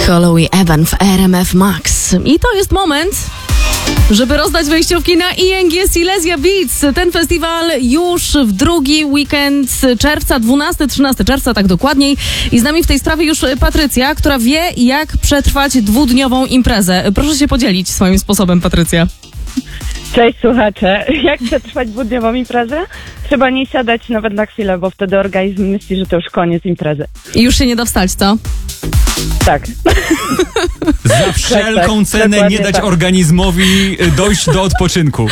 Chloe Evan w RMF Max. I to jest moment, żeby rozdać wejściówki na ING Silesia Beats. Ten festiwal już w drugi weekend czerwca, 12-13 czerwca, tak dokładniej. I z nami w tej sprawie już Patrycja, która wie, jak przetrwać dwudniową imprezę. Proszę się podzielić swoim sposobem, Patrycja. Cześć słuchacze, jak przetrwać dwudniową imprezę? Trzeba nie siadać nawet na chwilę, bo wtedy organizm myśli, że to już koniec imprezy. I już się nie da wstać, co? Tak. Za wszelką cenę nie dać organizmowi dojść do odpoczynku.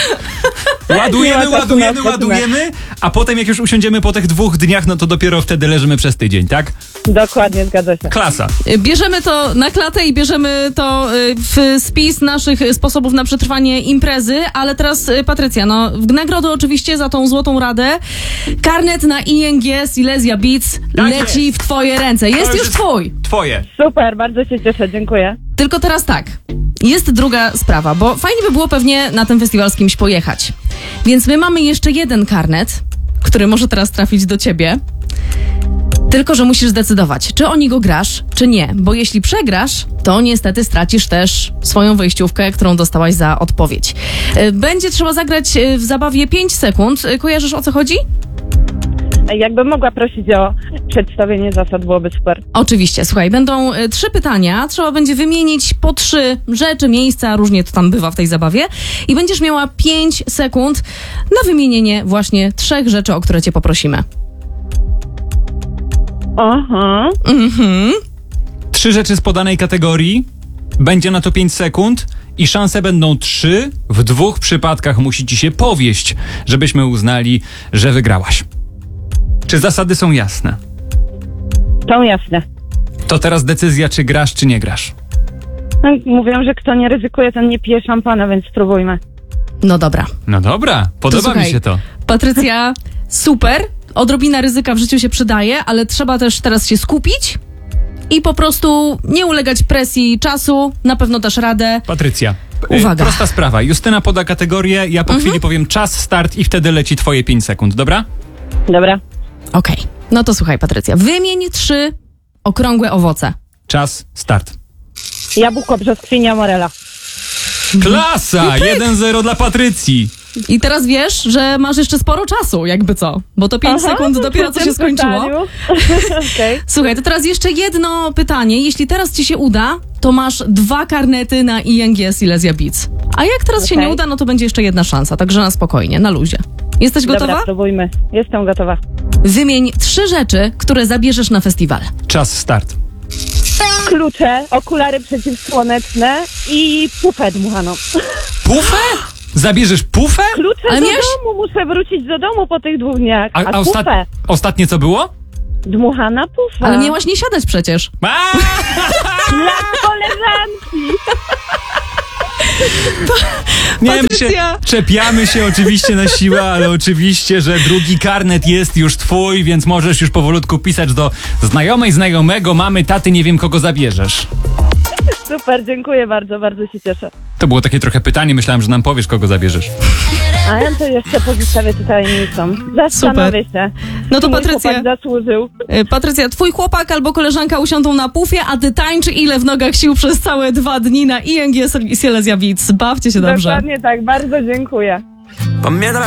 Ładujemy, a potem jak już usiądziemy po tych 2 dniach, no to dopiero wtedy leżymy przez tydzień, tak? Dokładnie, zgadza się. Klasa. Bierzemy to na klatę i bierzemy to w spis naszych sposobów na przetrwanie imprezy, ale teraz Patrycja, no w nagrodę oczywiście za tą złotą radę. Karnet na ING Silesia Beats leci w twoje ręce. Jest już twój. Twoje. Super, bardzo się cieszę, dziękuję. Tylko teraz tak, jest druga sprawa, bo fajnie by było pewnie na ten festiwal z kimś pojechać. Więc my mamy jeszcze jeden karnet, który może teraz trafić do ciebie. Tylko że musisz zdecydować, czy o niego grasz, czy nie. Bo jeśli przegrasz, to niestety stracisz też swoją wejściówkę, którą dostałaś za odpowiedź. Będzie trzeba zagrać w zabawie 5 sekund. Kojarzysz, o co chodzi? Jakbym mogła prosić o przedstawienie zasad, byłoby super. Oczywiście, słuchaj, będą 3 pytania, trzeba będzie wymienić po 3 rzeczy, miejsca, różnie to tam bywa w tej zabawie i będziesz miała 5 sekund na wymienienie właśnie 3 rzeczy, o które cię poprosimy. Aha. 3 rzeczy z podanej kategorii, będzie na to 5 sekund i szanse będą 3, w 2 przypadkach musi ci się powieść, żebyśmy uznali, że wygrałaś. Czy zasady są jasne? Są jasne. To teraz decyzja, czy grasz, czy nie grasz. Mówią, że kto nie ryzykuje, ten nie pije szampana, więc spróbujmy. No dobra. No dobra, podoba mi się to. Patrycja, super, odrobina ryzyka w życiu się przydaje, ale trzeba też teraz się skupić i po prostu nie ulegać presji czasu, na pewno dasz radę. Patrycja, Uwaga. Prosta sprawa. Justyna poda kategorię, ja po chwili powiem czas, start i wtedy leci twoje 5 sekund, dobra? Dobra. Okej, no to słuchaj, Patrycja, wymień 3 okrągłe owoce. Czas, start. Jabłko, brzoskwinia, morela. Klasa! 1-0 dla Patrycji. I teraz wiesz, że masz jeszcze sporo czasu, jakby co, bo to 5 sekund dopiero co się skończyło. Okay. Słuchaj, to teraz jeszcze jedno pytanie. Jeśli teraz ci się uda, to masz 2 karnety na ING Silesia Beats. A jak teraz się nie uda, no to będzie jeszcze jedna szansa, także na spokojnie, na luzie. Jesteś gotowa? Dobra, spróbujmy. Jestem gotowa. Wymień 3 rzeczy, które zabierzesz na festiwal. Czas, start. Klucze, okulary przeciwsłoneczne i pufę dmuchaną. Pufę? Zabierzesz pufę? Klucze Ale do miałeś- domu, muszę wrócić do domu po tych 2 dniach. A pufę? Ostatnie co było? Dmuchana pufa. Ale miałaś nie siadać przecież. Dla koleżanki. Nie, my się Patrycja. czepiamy się oczywiście na siłę, ale oczywiście, że drugi karnet jest już twój, więc możesz już powolutku pisać do znajomej, znajomego, mamy, taty, nie wiem kogo zabierzesz. Super, dziękuję bardzo, bardzo się cieszę. To było takie trochę pytanie, myślałem, że nam powiesz kogo zabierzesz. A ja to jeszcze pozostawię tutaj tajemnicą. Zastanowię się. No to Mój Patrycja, chłopak zasłużył. Patrycja, twój chłopak albo koleżanka usiądą na pufie, a ty tańcz ile w nogach sił przez całe 2 dni na ING Silesia Beats. Bawcie się dobrze. Dokładnie tak, bardzo dziękuję. Pa' mientras